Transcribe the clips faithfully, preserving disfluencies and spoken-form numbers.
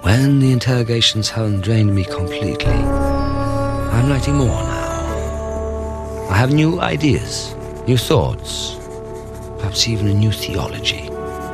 When the interrogations haven't drained me completely, I'm writing more now. I have new ideas, new thoughts, perhaps even a new theology.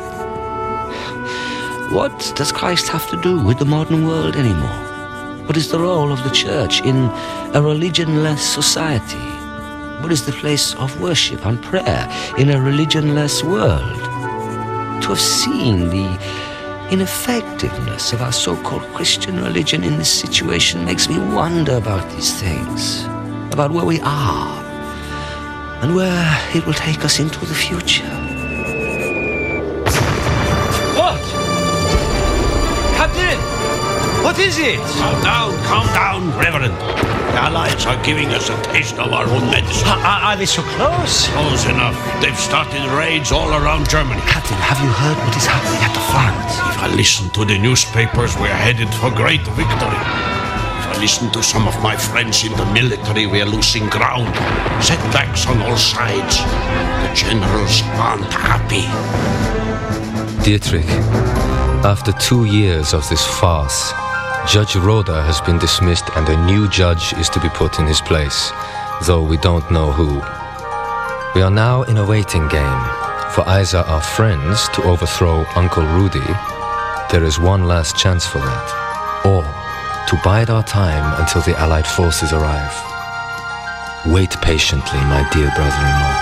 What does Christ have to do with the modern world anymore? What is the role of the church in a religionless society? What is the place of worship and prayer in a religionless world? To have seen the ineffectiveness of our so-called Christian religion in this situation makes me wonder about these things, about where we are, and where it will take us into the future. What? Captain! What is it? Calm down, calm down, Reverend. The Allies are giving us a taste of our own medicine. Are, are they so close? Close enough. They've started raids all around Germany. Captain, have you heard what is happening at the front? If I listen to the newspapers, we're headed for great victory. If I listen to some of my friends in the military, we're losing ground. Setbacks on all sides. The generals aren't happy. Dietrich, after two years of this farce, Judge Roda has been dismissed and a new judge is to be put in his place, though we don't know who. We are now in a waiting game. For either our friends to overthrow Uncle Rudy, there is one last chance for that, or to bide our time until the Allied forces arrive. Wait patiently, my dear brother-in-law.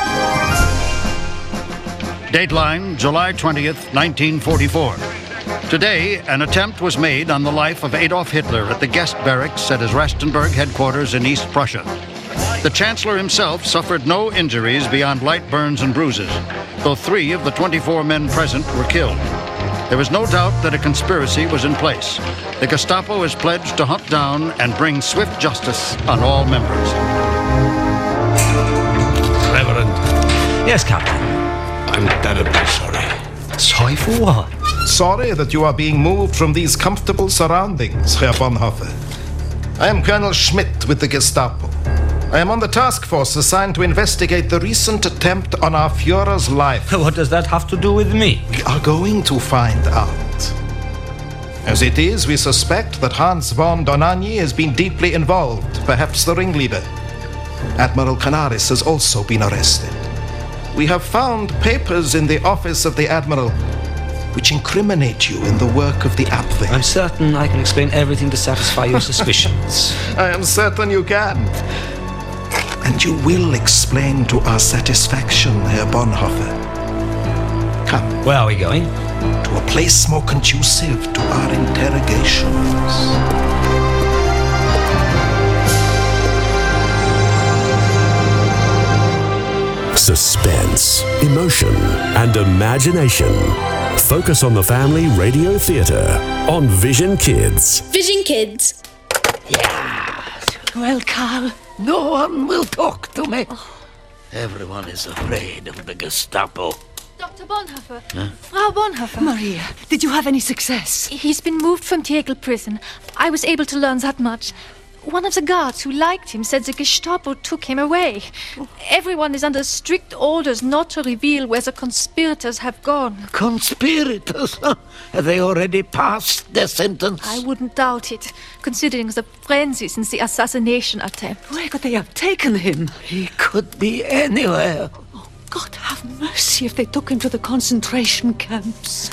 Dateline, July twentieth, nineteen forty-four. Today, an attempt was made on the life of Adolf Hitler at the guest barracks at his Rastenburg headquarters in East Prussia. The Chancellor himself suffered no injuries beyond light burns and bruises, though three of the twenty-four men present were killed. There was no doubt that a conspiracy was in place. The Gestapo is pledged to hunt down and bring swift justice on all members. Reverend, Yes, Captain. I'm terribly sorry. Sorry for what? Sorry that you are being moved from these comfortable surroundings, Herr Bonhoeffer. I am Colonel Schmidt with the Gestapo. I am on the task force assigned to investigate the recent attempt on our Führer's life. What does that have to do with me? We are going to find out. As it is, we suspect that Hans von Dohnanyi has been deeply involved, perhaps the ringleader. Admiral Canaris has also been arrested. We have found papers in the office of the Admiral which incriminate you in the work of the Abwehr. I'm certain I can explain everything to satisfy your suspicions. I am certain you can. And you will explain to our satisfaction, Herr Bonhoeffer. Come. Where are we going? To a place more conducive to our interrogations. Suspense, emotion, and imagination. Focus on the Family Radio Theatre on Vision Kids. Vision Kids. Well, Carl, no one will talk to me. Everyone is afraid of the Gestapo. Doctor Bonhoeffer. Huh? Frau Bonhoeffer. Maria, did you have any success? He's been moved from Tegel prison. I was able to learn that much. One of the guards who liked him said the Gestapo took him away. Everyone is under strict orders not to reveal where the conspirators have gone. Conspirators? Have they already passed their sentence? I wouldn't doubt it, considering the frenzy since the assassination attempt. Where could they have taken him? He could be anywhere. Oh, God have mercy if they took him to the concentration camps.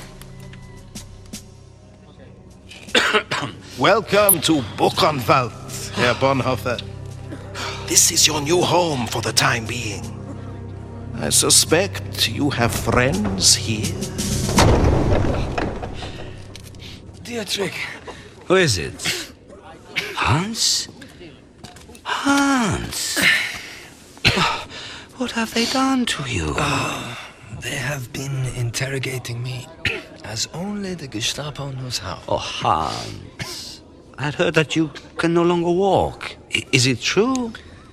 Welcome to Buchenwald, Herr Bonhoeffer. This is your new home for the time being. I suspect you have friends here. Dietrich. Who is it? Hans? Hans! What have they done to you? Oh, they have been interrogating me as only the Gestapo knows how. Oh, Hans. I had heard that you can no longer walk. I- is it true?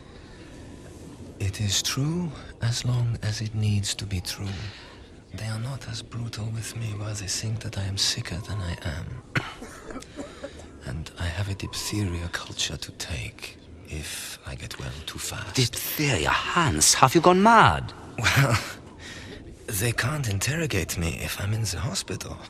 It is true as long as it needs to be true. They are not as brutal with me while they think that I am sicker than I am. And I have a diphtheria culture to take if I get well too fast. Diphtheria? Hans, have you gone mad? Well, they can't interrogate me if I'm in the hospital.